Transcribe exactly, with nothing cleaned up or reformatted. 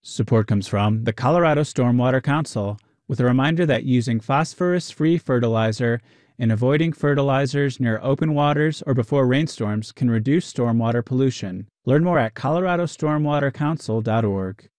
Support comes from the Colorado Stormwater Council, with a reminder that using phosphorus-free fertilizer and avoiding fertilizers near open waters or before rainstorms can reduce stormwater pollution. Learn more at colorado stormwater council dot org.